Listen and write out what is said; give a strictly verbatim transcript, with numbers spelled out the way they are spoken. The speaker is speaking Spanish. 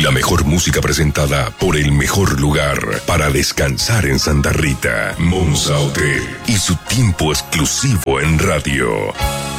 la mejor música presentada por el mejor lugar para descansar en Santa Rita, Monza Hotel, y su tiempo exclusivo en radio.